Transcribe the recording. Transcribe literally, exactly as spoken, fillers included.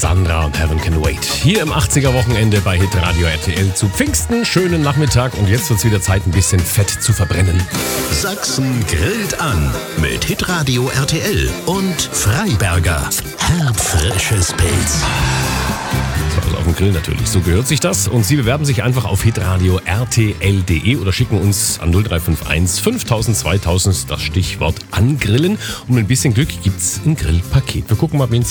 Sandra und Heaven Can Wait. Hier im achtziger-Wochenende bei Hitradio R T L zu Pfingsten. Schönen Nachmittag und jetzt wird's wieder Zeit, ein bisschen Fett zu verbrennen. Sachsen grillt an mit Hitradio R T L und Freiberger. Herbfrisches Pilz. Also auf dem Grill natürlich, so gehört sich das. Und Sie bewerben sich einfach auf hitradio r t l punkt d e oder schicken uns an null drei fünf eins fünftausend zweitausend das Stichwort angrillen. Und mit ein bisschen Glück gibt's ein Grillpaket. Wir gucken mal, wen